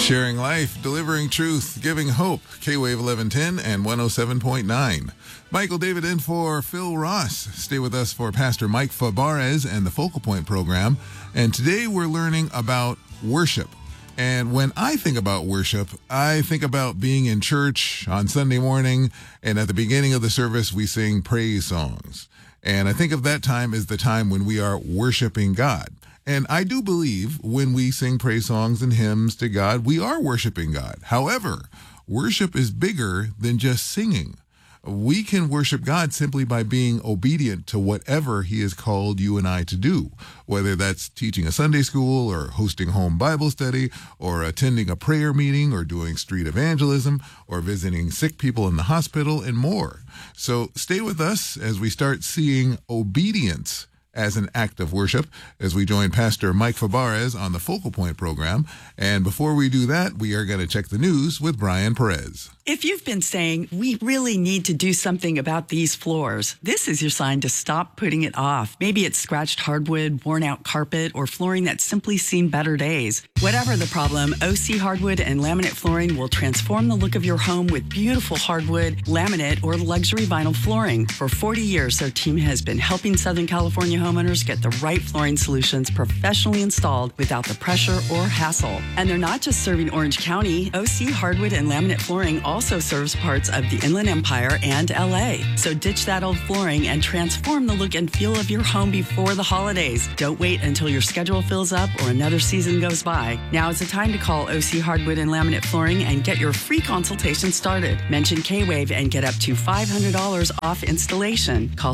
Sharing life, delivering truth, giving hope. K-Wave 1110 and 107.9. Michael David in for Phil Ross. Stay with us for Pastor Mike Fabarez and the Focal Point program. And today we're learning about worship. And when I think about worship, I think about being in church on Sunday morning, and at the beginning of the service, we sing praise songs. And I think of that time as the time when we are worshiping God. And I do believe when we sing praise songs and hymns to God, we are worshiping God. However, worship is bigger than just singing. We can worship God simply by being obedient to whatever he has called you and I to do, whether that's teaching a Sunday school or hosting home Bible study or attending a prayer meeting or doing street evangelism or visiting sick people in the hospital and more. So stay with us as we start seeing obedience as an act of worship as we join Pastor Mike Fabarez on the Focal Point program. And before we do that, we are going to check the news with Brian Perez. If you've been saying, we really need to do something about these floors, this is your sign to stop putting it off. Maybe it's scratched hardwood, worn out carpet, or flooring that's simply seen better days. Whatever the problem, OC Hardwood and Laminate Flooring will transform the look of your home with beautiful hardwood, laminate, or luxury vinyl flooring. For 40 years, their team has been helping Southern California homeowners get the right flooring solutions professionally installed without the pressure or hassle. And they're not just serving Orange County. OC Hardwood and Laminate Flooring also serves parts of the Inland Empire and LA. So ditch that old flooring and transform the look and feel of your home before the holidays. Don't wait until your schedule fills up or another season goes by. Now is the time to call OC Hardwood and Laminate Flooring and get your free consultation started. Mention K-Wave and get up to $500 off installation. Call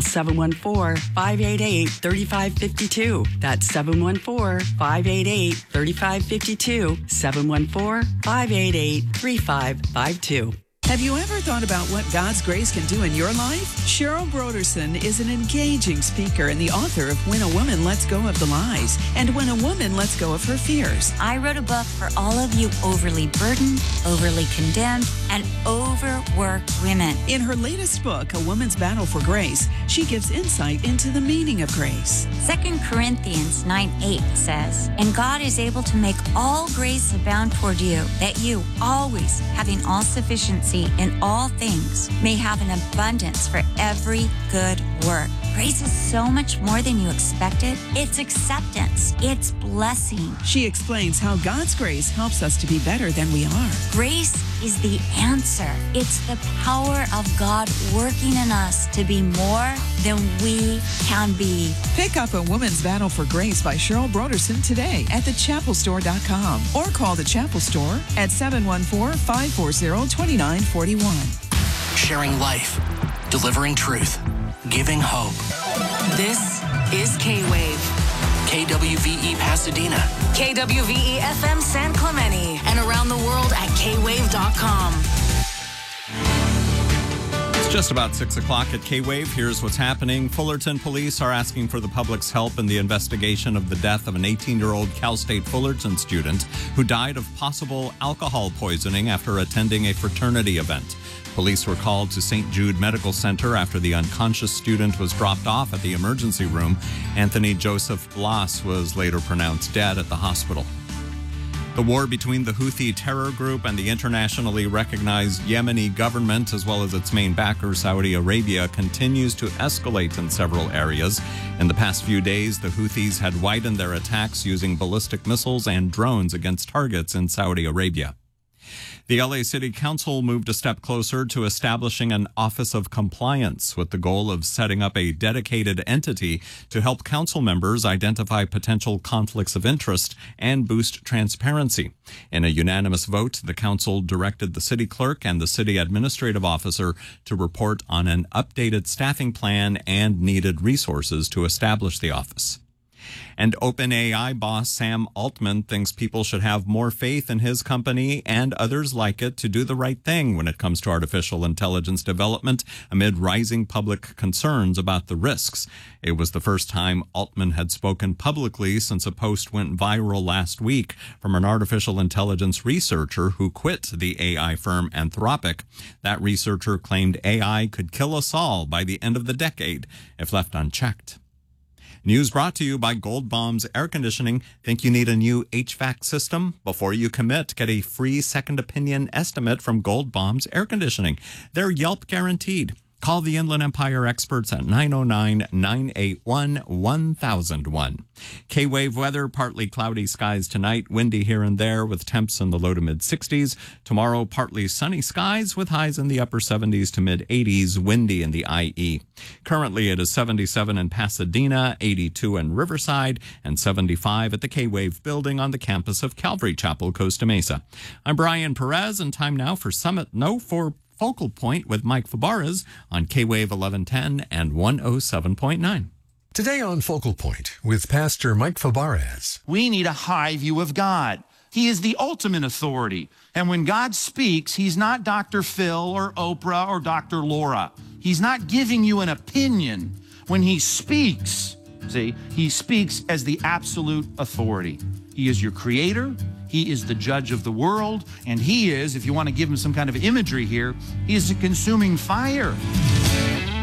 714-588-3552. That's 714-588-3552. 714-588-3552. Have you ever thought about what God's grace can do in your life? Cheryl Broderson is an engaging speaker and the author of When a Woman Lets Go of the Lies and When a Woman Lets Go of Her Fears. I wrote a book for all of you overly burdened, overly condemned, and overworked women. In her latest book, A Woman's Battle for Grace, she gives insight into the meaning of grace. 2 Corinthians 9:8 says, "And God is able to make all grace abound toward you, that you, always having all sufficiency in all things, may have an abundance for every good work." Grace is so much more than you expected. It's acceptance. It's blessing. She explains how God's grace helps us to be better than we are. Grace is the answer. It's the power of God working in us to be more than we can be. Pick up A Woman's Battle for Grace by Cheryl Broderson today at thechapelstore.com or call the Chapel Store at 714-540-2941. Sharing life, delivering truth, giving hope. This is K-Wave. KWVE Pasadena. KWVE FM San Clemente. And around the world at kwave.com. It's just about 6 o'clock at K-Wave. Here's what's happening. Fullerton police are asking for the public's help in the investigation of the death of an 18-year-old Cal State Fullerton student who died of possible alcohol poisoning after attending a fraternity event. Police were called to St. Jude Medical Center after the unconscious student was dropped off at the emergency room. Anthony Joseph Blas was later pronounced dead at the hospital. The war between the Houthi terror group and the internationally recognized Yemeni government, as well as its main backer, Saudi Arabia, continues to escalate in several areas. In the past few days, the Houthis had widened their attacks using ballistic missiles and drones against targets in Saudi Arabia. The LA City Council moved a step closer to establishing an Office of Compliance with the goal of setting up a dedicated entity to help council members identify potential conflicts of interest and boost transparency. In a unanimous vote, the council directed the city clerk and the city administrative officer to report on an updated staffing plan and needed resources to establish the office. And OpenAI boss Sam Altman thinks people should have more faith in his company and others like it to do the right thing when it comes to artificial intelligence development amid rising public concerns about the risks. It was the first time Altman had spoken publicly since a post went viral last week from an artificial intelligence researcher who quit the AI firm Anthropic. That researcher claimed AI could kill us all by the end of the decade if left unchecked. News brought to you by Gold Bombs Air Conditioning. Think you need a new HVAC system? Before you commit, get a free second opinion estimate from Gold Bombs Air Conditioning. They're Yelp guaranteed. Call the Inland Empire experts at 909-981-1001. K-Wave weather, partly cloudy skies tonight, windy here and there with temps in the low to mid 60s. Tomorrow, partly sunny skies with highs in the upper 70s to mid 80s, windy in the IE. Currently, it is 77 in Pasadena, 82 in Riverside, and 75 at the K-Wave building on the campus of Calvary Chapel, Costa Mesa. I'm Brian Perez, and time now for Focal Point with Mike Fabarez on K-Wave 1110 and 107.9. Today on Focal Point with Pastor Mike Fabarez. We need a high view of God. He is the ultimate authority. And when God speaks, he's not Dr. Phil or Oprah or Dr. Laura. He's not giving you an opinion. When he speaks, he speaks as the absolute authority. He is your creator. He is the judge of the world. And he is, if you want to give him some kind of imagery here, he is a consuming fire.